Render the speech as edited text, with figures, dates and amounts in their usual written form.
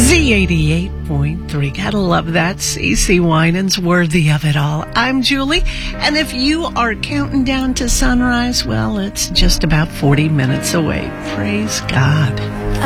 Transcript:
Z88.3. Gotta love that. CeCe Winans, Worthy of It All. I'm Julie, and if you are counting down to sunrise, well, it's just about 40 minutes away. Praise God.